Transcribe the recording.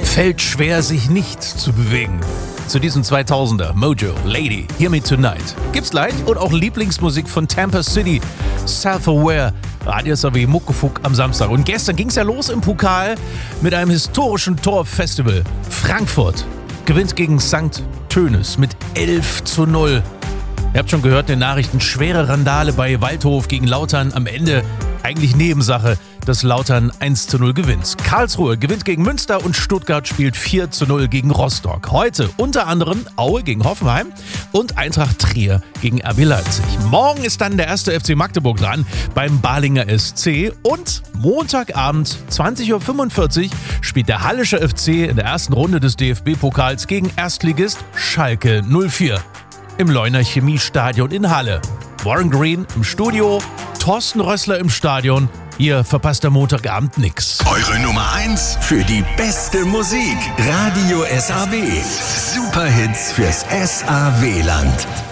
fällt schwer, sich nicht zu bewegen. Zu diesem 2000er Mojo, Lady, Hear Me Tonight. Gibt's gleich und auch Lieblingsmusik von Tampa City, Self-Aware, Radius AW Muckefuck am Samstag. Und gestern ging's ja los im Pokal mit einem historischen Torfestival. Frankfurt gewinnt gegen St. Tönis mit 11:0. Ihr habt schon gehört, in den Nachrichten, schwere Randale bei Waldhof gegen Lautern. Am Ende eigentlich Nebensache, dass Lautern 1:0 gewinnt. Karlsruhe gewinnt gegen Münster und Stuttgart spielt 4:0 gegen Rostock. Heute unter anderem Aue gegen Hoffenheim und Eintracht Trier gegen RB Leipzig. Morgen ist dann der erste FC Magdeburg dran beim Balinger SC und Montagabend 20:45 Uhr spielt der Hallische FC in der ersten Runde des DFB-Pokals gegen Erstligist Schalke 04 im Leuner Chemiestadion in Halle. Warren Green im Studio, Thorsten Rössler im Stadion. Ihr verpasst am Montagabend nix. Eure Nummer 1 für die beste Musik. Radio SAW. Superhits fürs SAW-Land.